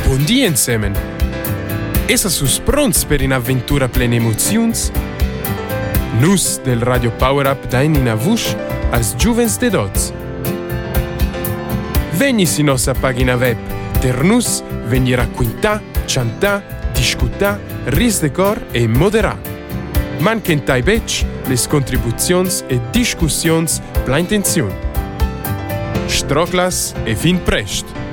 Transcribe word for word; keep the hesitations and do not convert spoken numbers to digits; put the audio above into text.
Buon dia insieme! Essa sus pronts per un'avventura plena emozions? Nus del Radio Power Up dain in avush als giuvens de dots. Vegni si nostra pagina web, ter nus vegni racquintà, ciantà, discutà, ris de cor e moderà. Manquentai bec les contribuzions e discussions pla intenzion. Stroclas e fin prest!